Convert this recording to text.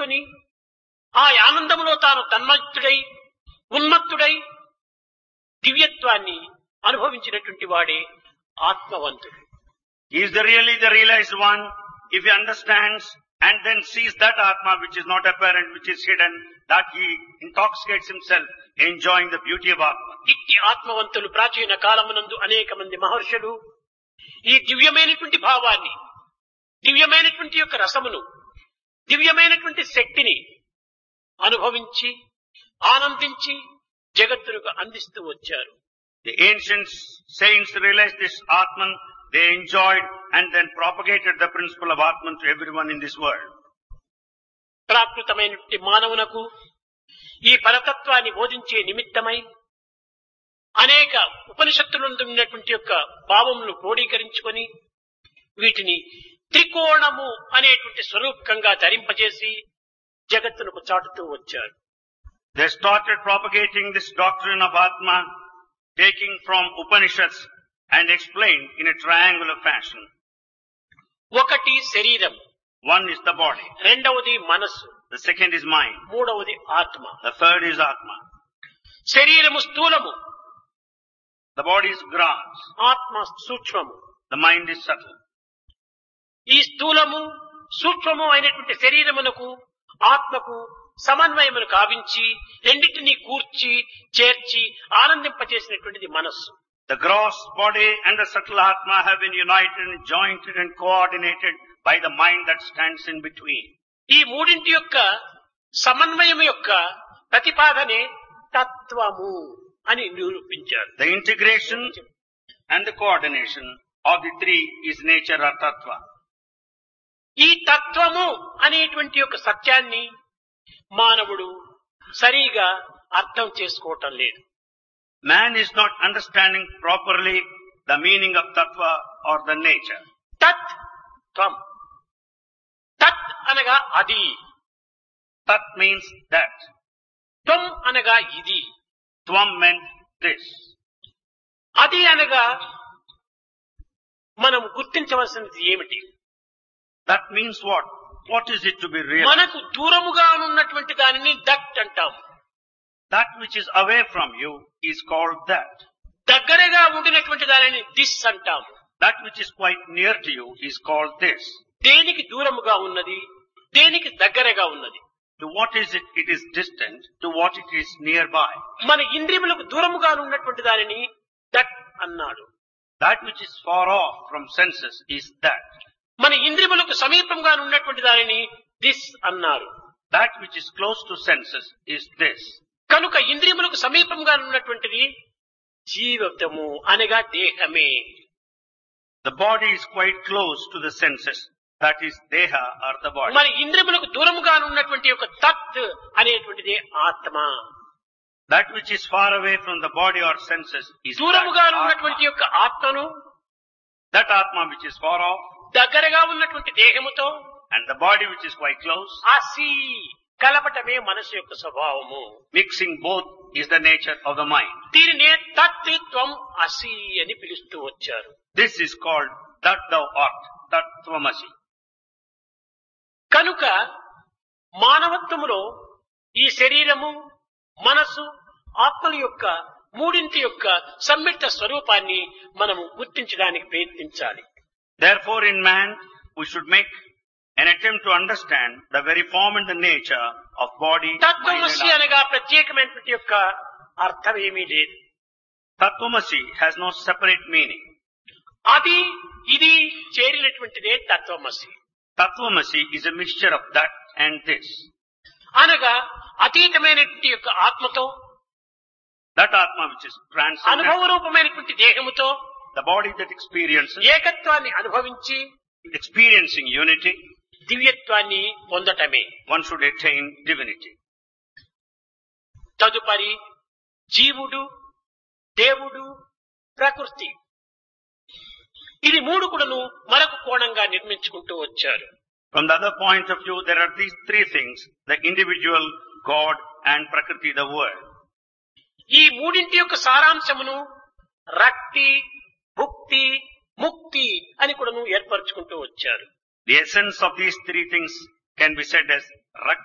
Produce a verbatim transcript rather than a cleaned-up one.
తెలుసుకొని ఆ ఆనందములో తాను తన్మత్తుడై ఉన్మత్తుడై దివ్యత్వాన్ని అనుభవించినటువంటి వాడే ఆత్మవంతుడు. He is the really the realized one if he understands and then sees that Atma which is not apparent, which is hidden, that he intoxicates himself enjoying the beauty of Atma. ఇట్టి ఆత్మవంతులు ప్రాచీన కాలమునందు అనేక మంది మహర్షులు ఈ దివ్యమైనటువంటి భావాన్ని, దివ్యమైనటువంటి యొక్క రసమును, దివ్యమైనటువంటి శక్తిని అనుభవించి ఆనందించి జగత్తులకు అందిస్తూ వచ్చారు. The ancient saints realized this Atman, they enjoyed and then propagated the principle of Atman to everyone in this world. ప్రాకృతమైనటువంటి మానవునకు ఈ పరతత్వాన్ని బోధించే నిమిత్తమై అనేక ఉపనిషత్తులందు ఉన్నటువంటి యొక్క భావములను క్రోడీకరించుకొని వీటిని త్రికోణము అనేటువంటి స్వరూపకంగా ధరింపజేసి జగత్తునకు చాటుతూ వచ్చారు. They started propagating this doctrine of Atma, taking from Upanishads and explained in a triangular fashion. ఒకటి శరీరం, One is the body, రెండవది మనస్సు, the second is mind, మూడవది ఆత్మ. the third is Atma. శరీరము స్థూలము, The body is gross, ఆత్మ సూక్ష్మము. the mind is subtle. ఈ స్థూలము సూక్ష్మము అయినటువంటి శరీరమునకు ఆత్మకు సమన్వయమును కావించి రెండింటినీ కూర్చి చేర్చి ఆనందింపచేసినటువంటిది మనస్సు. The gross body and the subtle Atma have been united and jointed and coordinated by the mind that stands in between. ఈ మూడింటి యొక్క సమన్వయం యొక్క ప్రతిపాదనే తత్వము అని నిరూపించారు. The integration and the coordination of the three is nature or tattva. ఈ తత్వము అనేటువంటి యొక్క సత్యాన్ని మానవుడు సరిగా అర్థం చేసుకోవటం లేదు. Man is not understanding properly the meaning of tattva or the nature. తత్ త్వం, తత్ అనగా అది, Tat means that. త్వం అనగా ఇది, Tvam meant this. అది అనగా మనం గుర్తించవలసినది ఏమిటి? That means what? What is it to be real? మనకు దూరముగా ఉన్నటువంటి దానిని దట్ అంటాం. That which is away from you is called that. దగ్గరగా ఉండినటువంటి దానిని దిస్ అంటాం. That which is quite near to you is called this. దేనికి దూరముగా ఉన్నది, దేనికి దగ్గరగా ఉన్నది? To what is it? It is distant. To what it is nearby. మన ఇంద్రియములకు దూరముగా ఉన్నటువంటి దానిని దట్ అన్నాడు. That which is far off from senses is that. మన ఇంద్రియములకు సమీపంగా ఉన్నటువంటి దానిని దిస్ అన్నారు. That which is close to senses is this. కనుక ఇంద్రియములకు సమీపంగా ఉన్నటువంటిది జీవితము అనగా దేహమే. The body is quite close to the senses. That is deha or the body. మన ఇంద్రియములకు దూరముగా ఉన్నటువంటి యొక్క తత్ అనేటువంటిది ఆత్మ. That which is far away from the body or senses is దూరముగా that ఉన్నటువంటి atma. యొక్క ఆత్మను That atma which is far off దగ్గరగా ఉన్నటువంటి దేహముతో and the body which is quite close. అసి కలపటమే మనసు యొక్క స్వభావము. Mixing both is the nature of the mind. దీనినే తత్ త్వం అసి అని పిలుస్తూ వచ్చారు. This is called that thou art, that tvamasi. కనుక మానవత్వములో ఈ శరీరము, మనసు, ఆత్మల యొక్క మూడింటి యొక్క సమ్మిళిత స్వరూపాన్ని మనము గుర్తించడానికి ప్రయత్నించాలి. Therefore in man we should make an attempt to understand the very form and the nature of body, mind and తత్వమసి atma. అనగా ప్రత్యేకమైనటువంటి యొక్క అర్థం ఏమీ లేదు. Tattvamasi has no separate meaning. అది ఇది చేరినటువంటిదే తత్వమసి. Tattvamasi is a mixture of that and this. అనగా అతీతమైనటువంటి యొక్క ఆత్మతో, That atma which is transcendent, అనుభవ రూపమైనటువంటి దేహముతో the body that experiences, ఏకత్వాన్ని అనుభవించి experiencing unity, దివ్యత్వాన్ని పొందటమే. one should attain divinity. తదుపరి జీవుడు, దేవుడు, ప్రకృతి, ఇది మూడు కూడాను మరొక కోణంగా నిర్మించుకుంటూ వచ్చారు. From the other point of view, there are these three things: the individual, God, and Prakriti, the world. ఈ మూడింటి యొక్క సారాంశమును రక్తి, భుక్తి, ముక్తి అని కూడాను ఏర్పరచుకుంటూ వచ్చారు. The essence of these three things can be said as Rakti,